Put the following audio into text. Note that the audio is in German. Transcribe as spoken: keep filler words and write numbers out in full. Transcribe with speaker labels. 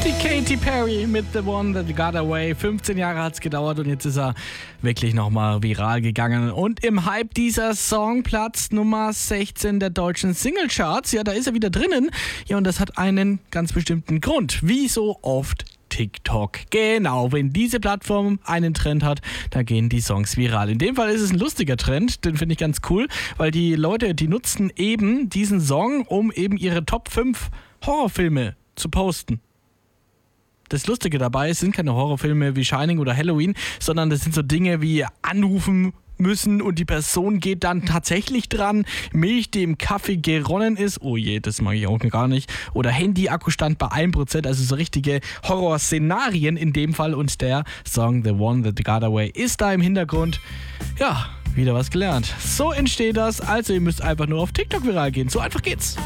Speaker 1: Die Katy Perry mit The One That Got Away. fünfzehn Jahre hat es gedauert und jetzt ist er wirklich nochmal viral gegangen. Und im Hype dieser Song Platz Nummer sechzehn der deutschen Singlecharts. Ja, da ist er wieder drinnen. Ja, und das hat einen ganz bestimmten Grund. Wie so oft TikTok. Genau, wenn diese Plattform einen Trend hat, da gehen die Songs viral. In dem Fall ist es ein lustiger Trend, den finde ich ganz cool, weil die Leute, die nutzen eben diesen Song, um eben ihre Top fünf Horrorfilme zu posten. Das Lustige dabei, es sind keine Horrorfilme wie Shining oder Halloween, sondern das sind so Dinge wie anrufen müssen und die Person geht dann tatsächlich dran, Milch, die im Kaffee geronnen ist, oh je, das mag ich auch gar nicht, oder Handy-Akkustand bei ein Prozent, also so richtige Horrorszenarien in dem Fall, und der Song The One That Got Away ist da im Hintergrund. Ja, wieder was gelernt. So entsteht das, also ihr müsst einfach nur auf TikTok viral gehen, so einfach geht's.